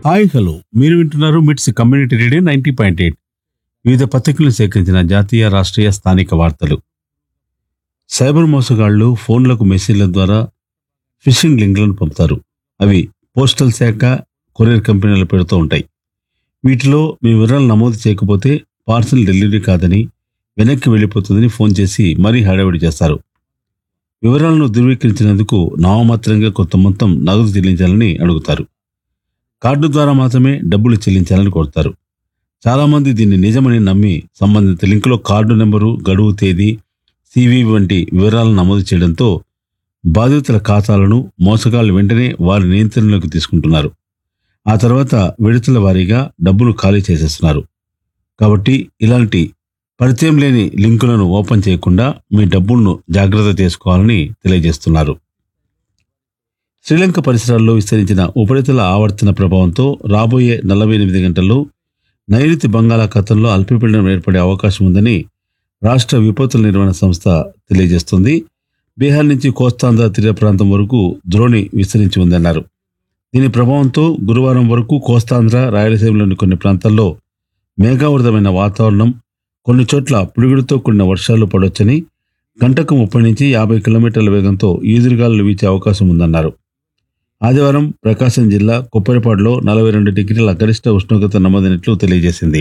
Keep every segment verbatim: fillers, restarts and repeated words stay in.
Hi hello మీరు వింటున్నారు మిట్స్ community radio ninety point eight. వివిధ పత్రికలు సేకరించిన జాతీయ రాష్ట్రీయ స్థానిక వార్తలు. సైబర్ మోసగాళ్లు ఫోన్లకు మెసేజ్ల ద్వారా ఫిషింగ్ లింక్లను పంపుతారు. అవి పోస్టల్ శాఖ, కొరియర్ కంపెనీల పేరుతో ఉంటాయి. వీటిలో మీ వివరాలు నమోదు చేయకపోతే పార్సల్ డెలివరీ కాదని, వెనక్కి వెళ్ళిపోతుందని ఫోన్ చేసి మరీ హడావిడి చేస్తారు. వివరాలను ధృవీకరించినందుకు నామమాత్రంగా కొంత మొత్తం నగదు చెల్లించాలని అడుగుతారు. కార్డు ద్వారా మాత్రమే డబ్బులు చెల్లించాలని కోరుతారు. చాలామంది దీన్ని నిజమని నమ్మి సంబంధిత లింకులో కార్డు నెంబరు, గడువు తేదీ, సివి వంటి వివరాలను నమోదు చేయడంతో బాధితుల ఖాతాలను మోసగాళ్లు వెంటనే వారి నియంత్రణలోకి తీసుకుంటున్నారు. ఆ తర్వాత విడతల వారీగా డబ్బులు ఖాళీ చేసేస్తున్నారు. కాబట్టి ఇలాంటి పరిచయం లేని లింకులను ఓపెన్ చేయకుండా మీ డబ్బులను జాగ్రత్త చేసుకోవాలని తెలియజేస్తున్నారు. శ్రీలంక పరిసరాల్లో విస్తరించిన ఉపరితల ఆవర్తన ప్రభావంతో రాబోయే నలభై ఎనిమిది గంటల్లో నైరుతి బంగాళాఖాతంలో అల్పపీడనం ఏర్పడే అవకాశం ఉందని రాష్ట్ర విపత్తుల నిర్వహణ సంస్థ తెలియజేస్తుంది. బీహార్ నుంచి కోస్తాంధ్ర తీర ప్రాంతం వరకు ద్రోణి విస్తరించి ఉందన్నారు. దీని ప్రభావంతో గురువారం వరకు కోస్తాంధ్ర, రాయలసీమలోని కొన్ని ప్రాంతాల్లో మేఘావృతమైన వాతావరణం, కొన్ని చోట్ల పిడుగులతో కూడిన వర్షాలు పడొచ్చని, గంటకు ముప్పై నుంచి యాభై కిలోమీటర్ల వేగంతో ఈదురుగాలులు వీచే అవకాశం ఉందన్నారు. ఆదివారం ప్రకాశం జిల్లా కొప్పరిపాడులో నలభై రెండు డిగ్రీల గరిష్ట ఉష్ణోగ్రత నమోదైనట్లు తెలియజేసింది.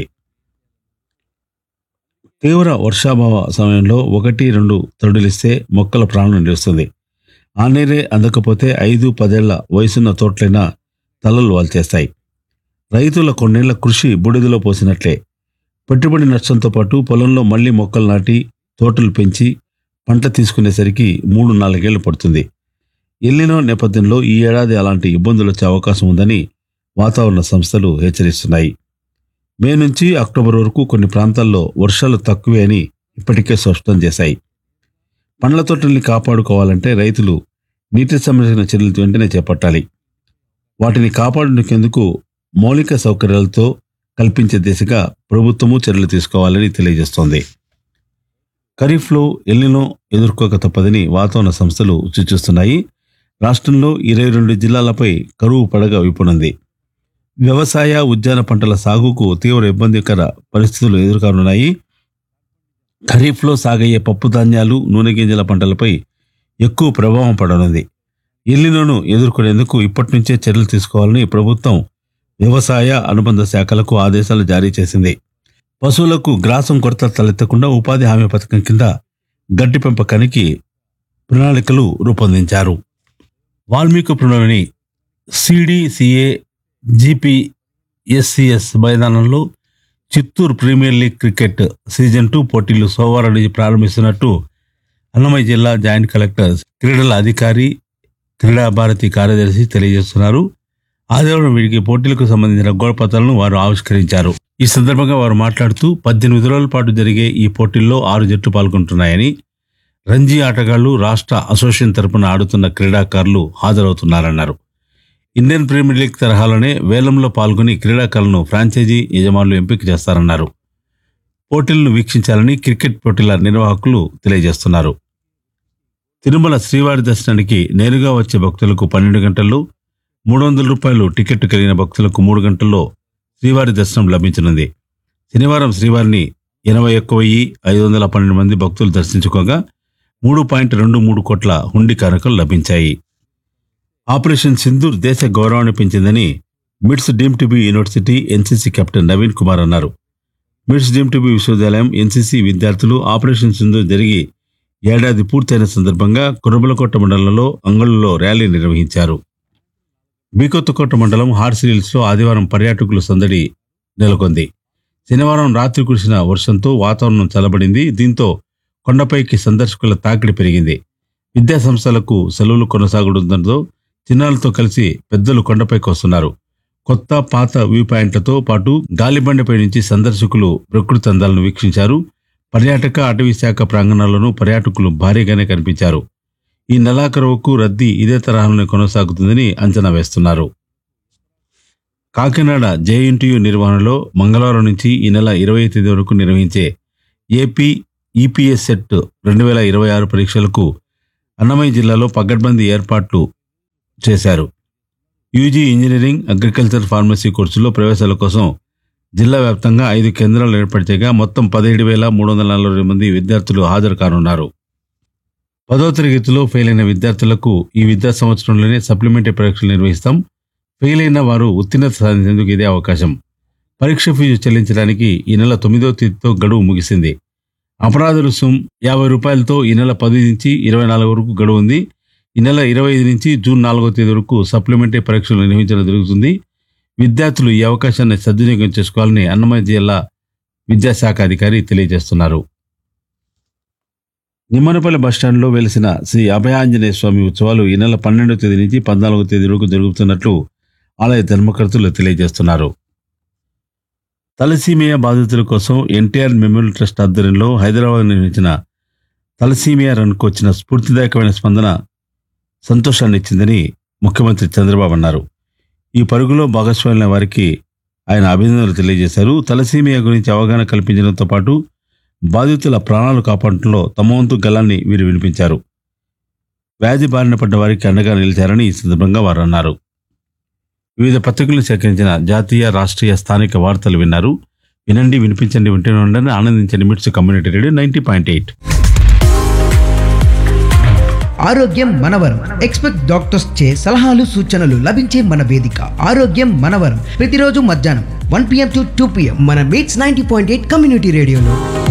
తీవ్ర వర్షాభావ సమయంలో ఒకటి రెండు తరుడులిస్తే మొక్కల ప్రాణం నిలుస్తుంది. ఆ నీరే అందకపోతే ఐదు పదేళ్ల వయసున్న తోటలైనా తలలు వాల్చేస్తాయి. రైతుల కొన్నేళ్ల కృషి బూడిదలో పోసినట్లే. పెట్టుబడి నష్టంతో పాటు పొలంలో మళ్లీ మొక్కలు నాటి తోటలు పెంచి పంట తీసుకునేసరికి మూడు నాలుగేళ్లు పడుతుంది. ఎల్నినో నేపథ్యంలో ఈ ఏడాది అలాంటి ఇబ్బందులు వచ్చే అవకాశం ఉందని వాతావరణ సంస్థలు హెచ్చరిస్తున్నాయి. మే నుంచి అక్టోబర్ వరకు కొన్ని ప్రాంతాల్లో వర్షాలు తక్కువే అని ఇప్పటికే స్పష్టం చేశాయి. పండ్ల తోటల్ని కాపాడుకోవాలంటే రైతులు నీటి సంరక్షణ చర్యలు వెంటనే చేపట్టాలి. వాటిని కాపాడుకునేందుకు మౌలిక సౌకర్యాలతో కల్పించే దిశగా ప్రభుత్వము చర్యలు తీసుకోవాలని తెలియజేస్తోంది. ఖరీఫ్లో ఎల్నినో ఎదుర్కోక తప్పదని వాతావరణ సంస్థలు సూచిస్తున్నాయి. రాష్ట్రంలో ఇరవై రెండు జిల్లాలపై కరువు పడగ విప్పునుంది. వ్యవసాయ, ఉద్యాన పంటల సాగుకు తీవ్ర ఇబ్బందికర పరిస్థితులు ఎదుర్కొనున్నాయి. ఖరీఫ్లో సాగయ్యే పప్పు ధాన్యాలు, నూనె గింజల పంటలపై ఎక్కువ ప్రభావం పడనుంది. ఎల్నినోను ఎదుర్కొనేందుకు ఇప్పటి నుంచే చర్యలు తీసుకోవాలని ప్రభుత్వం వ్యవసాయ, అనుబంధ శాఖలకు ఆదేశాలు జారీ చేసింది. పశువులకు గ్రాసం కొరత తలెత్తకుండా ఉపాధి హామీ పథకం కింద గడ్డి పెంపకానికి ప్రణాళికలు రూపొందించారు. వాల్మీకిపురంలోని సిడిసిఏ జిపిఎస్సిఎస్ మైదానంలో Chittoor premier league cricket season two పోటీలు సోమవారం నుంచి ప్రారంభిస్తున్నట్టు అన్నమయ్య జిల్లా జాయింట్ కలెక్టర్, క్రీడల అధికారి, క్రీడా భారతి కార్యదర్శి తెలియజేస్తున్నారు. ఆదివారం వీరికి పోటీలకు సంబంధించిన గోడపత్రాలను వారు ఆవిష్కరించారు. ఈ సందర్భంగా వారు మాట్లాడుతూ పద్దెనిమిది రోజుల పాటు జరిగే ఈ పోటీల్లో ఆరు జట్లు పాల్గొంటున్నాయని, రంజీ ఆటగాళ్లు, రాష్ట్ర అసోసియేషన్ తరపున ఆడుతున్న క్రీడాకారులు హాజరవుతున్నారన్నారు. ఇండియన్ ప్రీమియర్ లీగ్ తరహాలోనే వేలంలో పాల్గొని క్రీడాకారులను ఫ్రాంచైజీ యజమానులు ఎంపిక చేస్తారన్నారు. పోటీలను వీక్షించాలని క్రికెట్ పోటీల నిర్వాహకులు తెలియజేస్తున్నారు. తిరుమల శ్రీవారి దర్శనానికి నేరుగా వచ్చే భక్తులకు పన్నెండు గంటల్లో, మూడు వందల రూపాయలు టికెట్ కలిగిన భక్తులకు మూడు గంటల్లో శ్రీవారి దర్శనం లభించనుంది. శనివారం శ్రీవారిని ఎనభై ఒక్క వెయ్యి ఐదు వందల పన్నెండు మంది భక్తులు దర్శించుకోగా మూడు పాయింట్ రెండు మూడు కోట్ల హుండీ కానుకలు లభించాయి. ఆపరేషన్ సింధూర్ దేశ గౌరవాన్ని పెంచిందని మిట్స్ deem to be university NCC captain Naveen Kumar అన్నారు. మిట్స్ డీమ్ టు బి విశ్వవిద్యాలయం ఎన్సీసీ విద్యార్థులు ఆపరేషన్ సింధూర్ జరిగి ఏడాది పూర్తయిన సందర్భంగా కురబలకోట మండలంలో అంగళ్ళలో ర్యాలీ నిర్వహించారు. బీకొత్తకోట మండలం హార్సిహిల్స్లో ఆదివారం పర్యాటకులు సందడి నెలకొంది. శనివారం రాత్రి కురిసిన వర్షంతో వాతావరణం చల్లబడింది. దీంతో కొండపైకి సందర్శకుల తాకిడి పెరిగింది. విద్యా సంస్థలకు సెలవులు కొనసాగుతుండటంతో చిన్నారులతో కలిసి పెద్దలు కొండపైకి వస్తున్నారు. కొత్త, పాత వ్యూ పాయింట్లతో పాటు గాలిబండిపై నుంచి సందర్శకులు ప్రకృతి అందాలను వీక్షించారు. పర్యాటక, అటవీ శాఖ ప్రాంగణాల్లోనూ పర్యాటకులు భారీగానే కనిపించారు. ఈ నెలాఖరుకు రద్దీ ఇదే తరహాలోనే కొనసాగుతుందని అంచనా వేస్తున్నారు. కాకినాడ జేఎన్టీయూ నిర్వహణలో మంగళవారం నుంచి ఈ నెల ఇరవై తేదీ వరకు నిర్వహించే ఏపీ ఈపీఎస్ సెట్ రెండు వేల ఇరవై ఆరు పరీక్షలకు అన్నమయ్య జిల్లాలో పగడ్బందీ ఏర్పాట్లు చేశారు. యూజీ ఇంజనీరింగ్, అగ్రికల్చర్, ఫార్మసీ కోర్సుల్లో ప్రవేశాల కోసం జిల్లా వ్యాప్తంగా ఐదు కేంద్రాలు ఏర్పడితేగా మొత్తం పదిహేడు వేల మూడు వందల నలభై మంది విద్యార్థులు హాజరు కానున్నారు. పదో తరగతిలో ఫెయిల్ అయిన విద్యార్థులకు ఈ విద్యా సంవత్సరంలోనే సప్లిమెంటరీ పరీక్షలు నిర్వహిస్తాం. ఫెయిల్ అయిన వారు ఉత్తీర్ణత సాధించేందుకు ఇదే అవకాశం. పరీక్ష ఫీజు చెల్లించడానికి ఈ నెల తొమ్మిదో తేదీతో గడువు ముగిసింది. అపరాధ రుసుం యాభై రూపాయలతో ఈ నెల పది నుంచి ఇరవై నాలుగు వరకు గడువు ఉంది. ఈ నెల ఇరవై ఐదు నుంచి జూన్ నాలుగో తేదీ వరకు సప్లిమెంటరీ పరీక్షలు నిర్వహించడం జరుగుతుంది. విద్యార్థులు ఈ అవకాశాన్ని సద్వినియోగం చేసుకోవాలని అన్నమయ్య జిల్లా విద్యాశాఖ అధికారి తెలియజేస్తున్నారు. నిమ్మనపల్లి బస్టాండ్లో వెలిసిన శ్రీ అభయాంజనేయ స్వామి ఉత్సవాలు ఈ నెల పన్నెండవ తేదీ నుంచి పద్నాలుగో తేదీ వరకు జరుగుతున్నట్లు ఆలయ ధర్మకర్తలు తెలియజేస్తున్నారు. తలసీమియా బాధితుల కోసం ఎన్టీఆర్ మెమోరియల్ ట్రస్ట్ ఆధ్వర్యంలో హైదరాబాద్ నిర్వహించిన తలసీమియా రన్కు వచ్చిన స్ఫూర్తిదాయకమైన స్పందన సంతోషాన్ని ఇచ్చిందని ముఖ్యమంత్రి చంద్రబాబు అన్నారు. ఈ పరుగులో భాగస్వామ్యులైన వారికి ఆయన అభినందనలు తెలియజేశారు. తలసీమియా గురించి అవగాహన కల్పించడంతో పాటు బాధితుల ప్రాణాలు కాపాడటంలో తమ వంతు గలాన్ని వీరు వినిపించారు. వ్యాధి బారిన పడ్డ వారికి అండగా నిలిచారని ఈ సందర్భంగా వారు అన్నారు. వివిధ పత్రికలను సేకరించిన జాతీయ, రాష్ట్రీయ, స్థానిక వార్తలు విన్నారు. వినండి, వినిపించండి, వింటూనే ఉండండి, ఆనందించండి. మిట్స్ community radio ninety point eight. ఆరోగ్యం మనవరం. ఎక్స్పెక్ట్ డాక్టర్స్ చే సలహాలు, సూచనలు లభించే మన వేదిక ఆరోగ్యం మనవరం. ప్రతిరోజు మధ్యాహ్నం one PM to two PM మన meets ninety point eight community రేడియోలో.